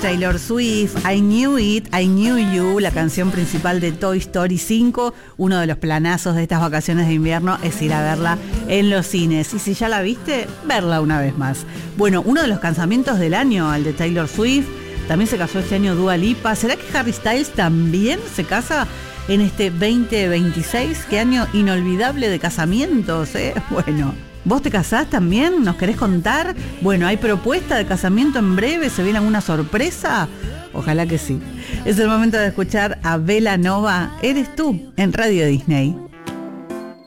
Taylor Swift, I Knew It, I Knew You, la canción principal de Toy Story 5. Uno de los planazos de estas vacaciones de invierno es ir a verla en los cines. Y si ya la viste, verla una vez más. Bueno, uno de los casamientos del año, el de Taylor Swift. También se casó este año Dua Lipa. ¿Será que Harry Styles también se casa en este 2026? Qué año inolvidable de casamientos, ¿eh? Bueno, ¿vos te casás también? ¿Nos querés contar? Bueno, ¿hay propuesta de casamiento en breve? ¿Se viene alguna sorpresa? Ojalá que sí. Es el momento de escuchar a Vela Nova. Eres tú en Radio Disney.